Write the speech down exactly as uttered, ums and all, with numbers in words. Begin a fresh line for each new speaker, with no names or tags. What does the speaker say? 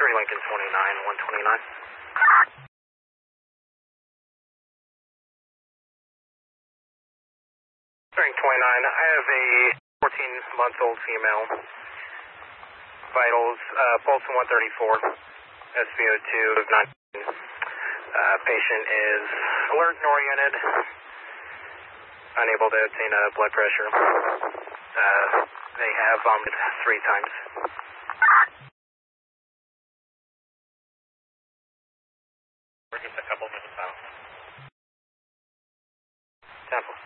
three Lincoln twenty-nine, one twenty-nine. Bearing twenty-nine, I have a fourteen-month-old female. Vitals, uh, pulse one thirty-four, S V O two of nineteen. Uh, patient is alert and oriented, unable to obtain a blood pressure. Uh, they have vomited three times. We're just a couple minutes out. Temple.